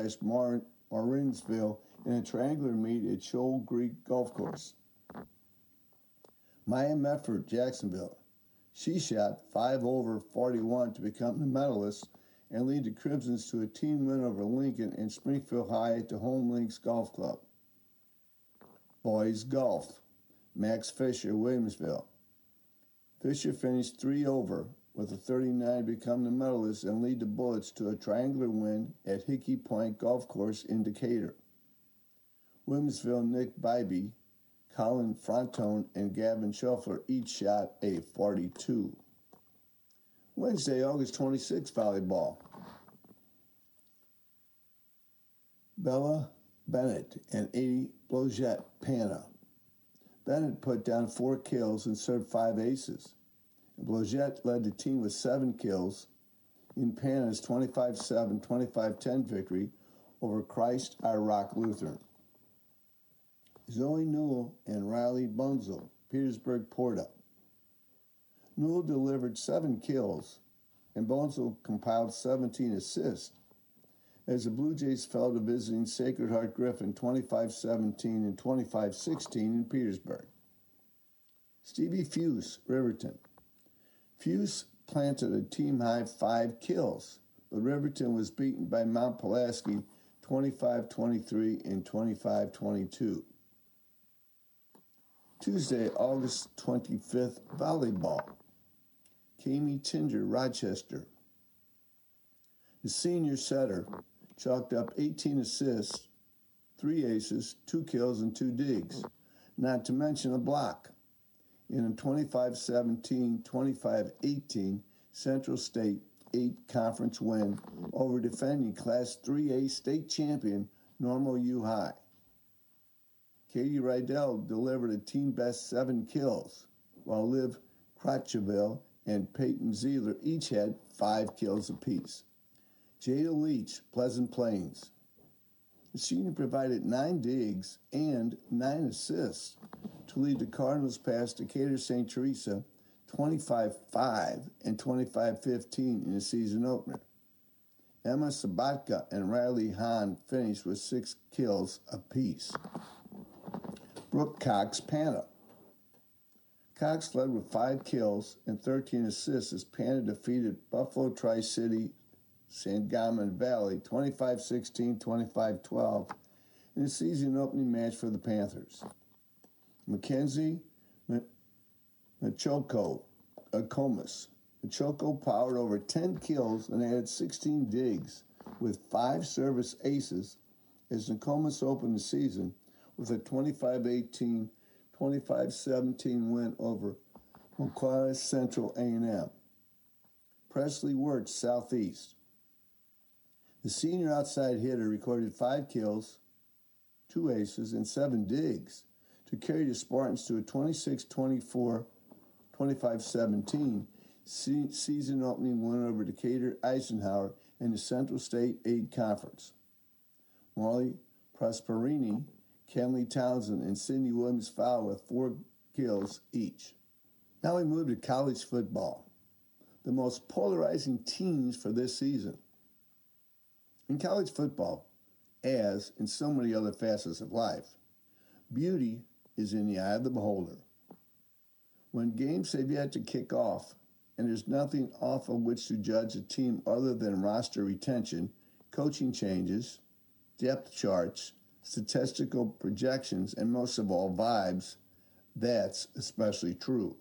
Martinsville in a triangular meet at Shoal Creek Golf Course. Maya Medford, Jacksonville. She shot 5 over 41 to become the medalist and lead the Crimsons to a team win over Lincoln and Springfield High at the Home Links Golf Club. Boys Golf. Max Fisher, Williamsville. Fisher finished 3 over with a 39 to become the medalist and lead the Bullets to a triangular win at Hickey Point Golf Course in Decatur. Williamsville Nick Bybee, Colin Frontone, and Gavin Shuffler each shot a 42. Wednesday, August 26, volleyball. Bella Bennett and 80 Blogette Pana. Bennett put down 4 kills and served 5 aces. Blogette led the team with 7 kills in Pana's 25-7, 25-10 victory over Christ our Rock Lutheran. Zoe Newell and Riley Bunzel, Petersburg Porta. Newell delivered 7 kills, and Bunzel compiled 17 assists as the Blue Jays fell to visiting Sacred Heart Griffin 25-17 and 25-16 in Petersburg. Stevie Fuse, Riverton. Fuse planted a team-high 5 kills, but Riverton was beaten by Mount Pulaski 25-23 and 25-22. Tuesday, August 25th, volleyball. Kami Tinder, Rochester. The senior setter chalked up 18 assists, 3 aces, 2 kills, and 2 digs, not to mention a block, in a 25-17, 25-18 Central State 8 conference win over defending Class 3A state champion Normal U High. Katie Rydell delivered a team-best 7 kills, while Liv Crotcheville and Peyton Zeeler each had 5 kills apiece. Jada Leach, Pleasant Plains. The senior provided 9 digs and 9 assists to lead the Cardinals past Decatur St. Teresa 25-5 and 25-15 in the season opener. Emma Sabatka and Riley Hahn finished with 6 kills apiece. Brooke Cox, Pana. Cox led with 5 kills and 13 assists as Pana defeated Buffalo Tri-City Sangamon Valley 25-16, 25-12 in the season opening match for the Panthers. Mackenzie Machoko, Comas. Machoko powered over 10 kills and added 16 digs with 5 service aces as Nokomis opened the season with a 25-18, 25-17 win over Moquara Central A&M. Presley Wirtz, Southeast. The senior outside hitter recorded 5 kills, 2 aces, and 7 digs to carry the Spartans to a 26-24, 25-17 season opening win over Decatur Eisenhower in the Central State 8 Conference. Molly Prosperini, Kenley Townsend, and Sidney Williams foul with 4 kills each. Now we move to college football, the most polarizing teams for this season. In college football, as in so many other facets of life, beauty is in the eye of the beholder. When games have yet to kick off, and there's nothing off of which to judge a team other than roster retention, coaching changes, depth charts, statistical projections, and most of all, vibes, that's especially true.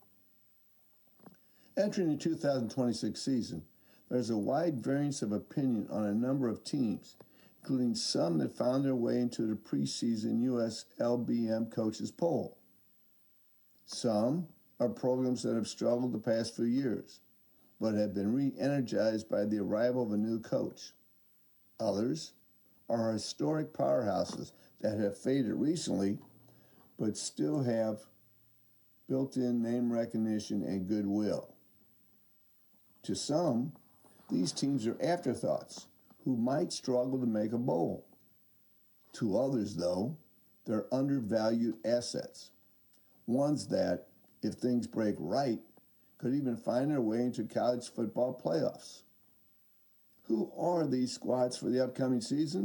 Entering the 2026 season, there's a wide variance of opinion on a number of teams, including some that found their way into the preseason USLBM coaches poll. Some are programs that have struggled the past few years, but have been re-energized by the arrival of a new coach. Others are historic powerhouses that have faded recently, but still have built-in name recognition and goodwill. To some, these teams are afterthoughts who might struggle to make a bowl. To others, though, they're undervalued assets, ones that, if things break right, could even find their way into college football playoffs. Who are these squads for the upcoming season?